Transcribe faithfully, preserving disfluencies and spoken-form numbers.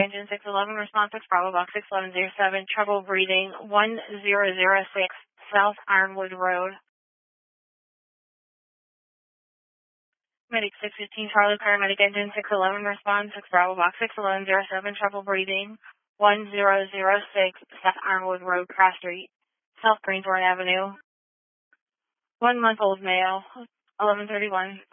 Engine six eleven, response six, Bravo Box six eleven zero seven, trouble breathing, one zero zero six, South Ironwood Road. Medic six fifteen, Charlie, paramedic Engine six eleven, response six, Bravo Box six eleven zero seven, trouble breathing, one zero zero six, South Ironwood Road, Cross Street, South Greensboro Avenue. One month old male, eleven thirty-one.